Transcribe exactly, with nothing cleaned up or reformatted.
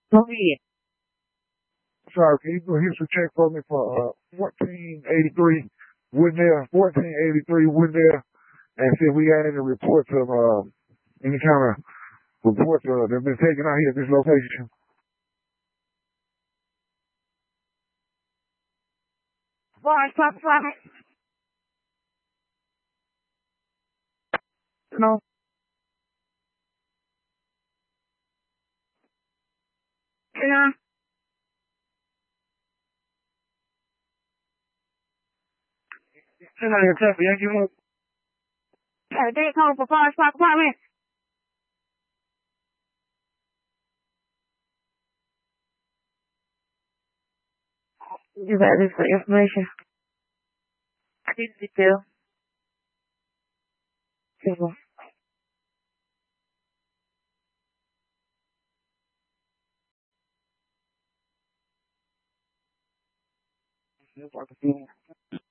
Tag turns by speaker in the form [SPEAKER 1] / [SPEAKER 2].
[SPEAKER 1] Go ahead.
[SPEAKER 2] Sorry, can you go here's a check for me for uh fourteen eighty three Woodnell, fourteen eighty three Woodnell, and see if we got any reports of uh any kind of reports uh, that have been taken out here at this location.
[SPEAKER 1] Fire stop stop. No. Yeah.
[SPEAKER 2] Somebody can tell me, ain't you?
[SPEAKER 1] Hey, they call for fire stop department. You got this for information. I did detail. Simple.
[SPEAKER 2] Yes, I can see him.